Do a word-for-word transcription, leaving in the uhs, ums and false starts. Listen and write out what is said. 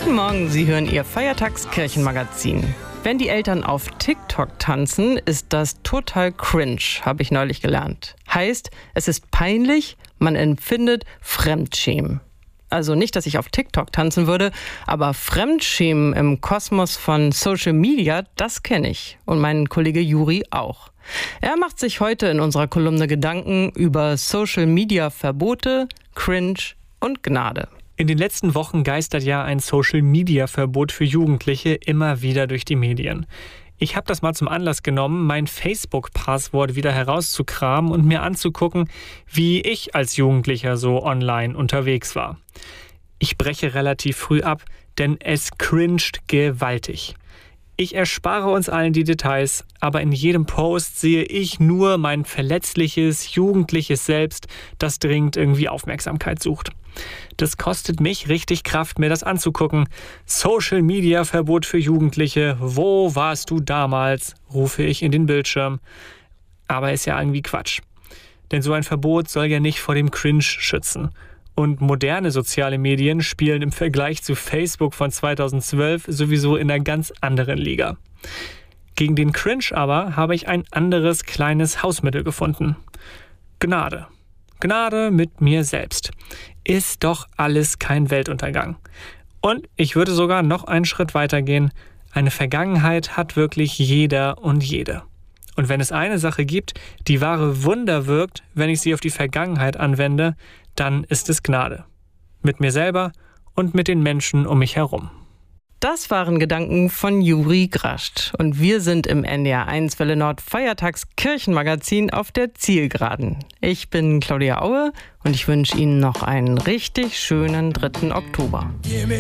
Guten Morgen, Sie hören Ihr Feiertagskirchenmagazin. Wenn die Eltern auf TikTok tanzen, ist das total cringe, habe ich neulich gelernt. Heißt, es ist peinlich, man empfindet Fremdschämen. Also nicht, dass ich auf TikTok tanzen würde, aber Fremdschämen im Kosmos von Social Media, das kenne ich. Und mein Kollege Juri auch. Er macht sich heute in unserer Kolumne Gedanken über Social Media Verbote, Cringe und Gnade. In den letzten Wochen geistert ja ein Social-Media-Verbot für Jugendliche immer wieder durch die Medien. Ich habe das mal zum Anlass genommen, mein Facebook-Passwort wieder herauszukramen und mir anzugucken, wie ich als Jugendlicher so online unterwegs war. Ich breche relativ früh ab, denn es cringed gewaltig. Ich erspare uns allen die Details, aber in jedem Post sehe ich nur mein verletzliches, jugendliches Selbst, das dringend irgendwie Aufmerksamkeit sucht. Das kostet mich richtig Kraft, mir das anzugucken. Social-Media-Verbot für Jugendliche, wo warst du damals, rufe ich in den Bildschirm. Aber ist ja irgendwie Quatsch. Denn so ein Verbot soll ja nicht vor dem Cringe schützen. Und moderne soziale Medien spielen im Vergleich zu Facebook von zweitausendzwölf sowieso in einer ganz anderen Liga. Gegen den Cringe aber habe ich ein anderes kleines Hausmittel gefunden. Gnade. Gnade mit mir selbst. Ist doch alles kein Weltuntergang. Und ich würde sogar noch einen Schritt weiter gehen. Eine Vergangenheit hat wirklich jeder und jede. Und wenn es eine Sache gibt, die wahre Wunder wirkt, wenn ich sie auf die Vergangenheit anwende, dann ist es Gnade. Mit mir selber und mit den Menschen um mich herum. Das waren Gedanken von Juri Grascht. Und wir sind im N D R eins Welle Nord Feiertagskirchenmagazin auf der Zielgeraden. Ich bin Claudia Aue und ich wünsche Ihnen noch einen richtig schönen dritten Oktober.